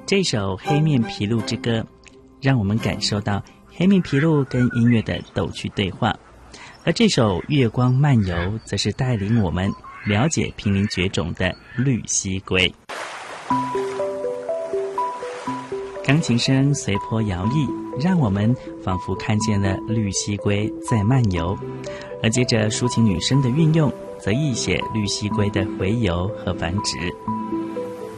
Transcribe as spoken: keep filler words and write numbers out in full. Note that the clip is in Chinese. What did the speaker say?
这首《黑面琵鹭之歌》让我们感受到黑面琵鹭跟音乐的逗趣对话，而这首《月光漫游》则是带领我们了解濒临绝种的绿蜥龟。钢琴声随波摇曳，让我们仿佛看见了绿蜥龟在漫游，而接着抒情女声的运用则亦写绿蜥龟的洄游和繁殖。